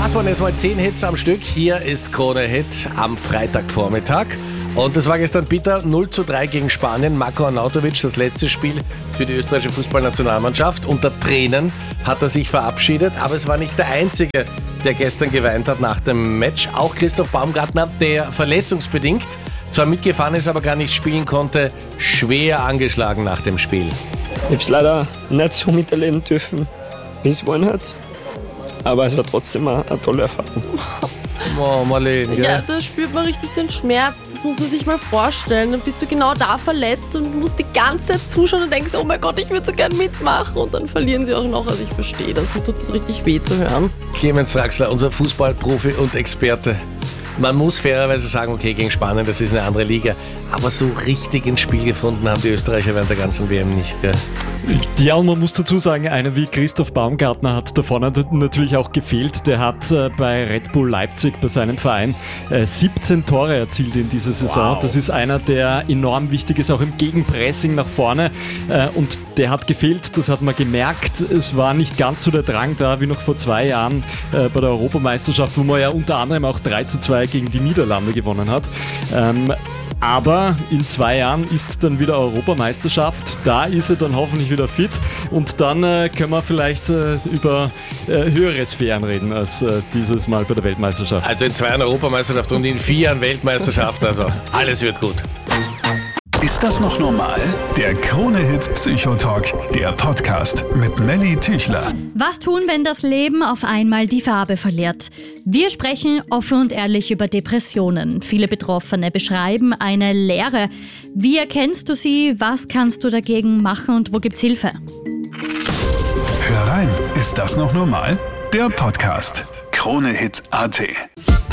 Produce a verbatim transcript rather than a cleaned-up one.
Das waren jetzt mal zehn Hits am Stück. Hier ist Krone Hit am Freitagvormittag. Und das war gestern bitter. null zu drei gegen Spanien. Marko Arnautovic, das letzte Spiel für die österreichische Fußballnationalmannschaft. Unter Tränen hat er sich verabschiedet. Aber es war nicht der Einzige, der gestern geweint hat nach dem Match. Auch Christoph Baumgartner, der verletzungsbedingt zwar mitgefahren ist, aber gar nicht spielen konnte, schwer angeschlagen nach dem Spiel. Ich habe es leider nicht so miterleben dürfen, wie es wollen hat. Aber es war trotzdem eine, eine tolle Erfahrung. Oh, Marlene, gell? Ja, da spürt man richtig den Schmerz. Das muss man sich mal vorstellen. Dann bist du genau da verletzt und musst die ganze Zeit zuschauen und denkst, oh mein Gott, ich würde so gern mitmachen. Und dann verlieren sie auch noch. Also ich verstehe das. Mir tut es richtig weh zu hören. Clemens Draxler, unser Fußballprofi und Experte. Man muss fairerweise sagen, okay, gegen Spanien, das ist eine andere Liga. Aber so richtig ins Spiel gefunden haben die Österreicher während der ganzen W M nicht, gell? Ja, und man muss dazu sagen, einer wie Christoph Baumgartner hat da vorne natürlich auch gefehlt. Der hat äh, bei Red Bull Leipzig, bei seinem Verein, äh, siebzehn Tore erzielt in dieser Saison. Wow. Das ist einer, der enorm wichtig ist, auch im Gegenpressing nach vorne. Äh, und der hat gefehlt, das hat man gemerkt. Es war nicht ganz so der Drang da, wie noch vor zwei Jahren äh, bei der Europameisterschaft, wo man ja unter anderem auch drei zu zwei gegen die Niederlande gewonnen hat. Ähm, Aber in zwei Jahren ist dann wieder Europameisterschaft. Da ist er dann hoffentlich wieder fit. Und dann äh, können wir vielleicht äh, über äh, höhere Sphären reden als äh, dieses Mal bei der Weltmeisterschaft. Also in zwei Jahren Europameisterschaft und in vier Jahren Weltmeisterschaft. Also alles wird gut. Ist das noch normal? Der Krone-Hit Psychotalk, der Podcast mit Melly Tüchler. Was tun, wenn das Leben auf einmal die Farbe verliert? Wir sprechen offen und ehrlich über Depressionen. Viele Betroffene beschreiben eine Leere. Wie erkennst du sie? Was kannst du dagegen machen und wo gibt's Hilfe? Hör rein, ist das noch normal? Der Podcast. Krone-Hit Punkt at.